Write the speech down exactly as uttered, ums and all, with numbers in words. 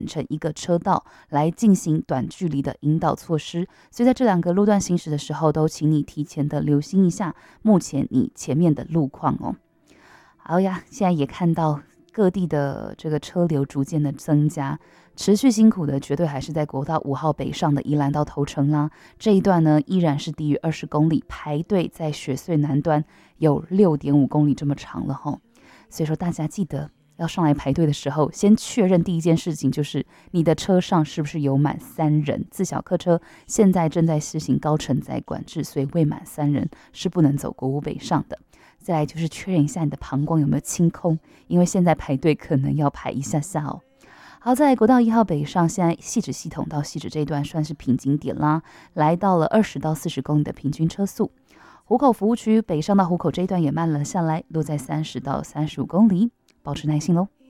成一个车道来进行短距离的引导措施，所以在这两个路段行驶的时候，都请你提前的留心一下目前你前面的路况哦。好呀，现在也看到各地的这个车流逐渐的增加，持续辛苦的绝对还是在国道五号北上的宜兰到头城啦，这一段呢依然是低于二十公里，排队在雪隧南端有 六点五公里这么长了吼。所以说大家记得要上来排队的时候，先确认第一件事情就是你的车上是不是有满三人。自小客车现在正在实行高承载管制，所以未满三人是不能走国五北上的。再来就是确认一下你的膀胱有没有清空，因为现在排队可能要排一下下哦。好，在国道一号北上，现在汐止系统到汐止这一段算是瓶颈点啦，来到了二十到四十公里的平均车速。湖口服务区北上到湖口这一段也慢了下来，落在三十到三十五公里，保持耐心喽。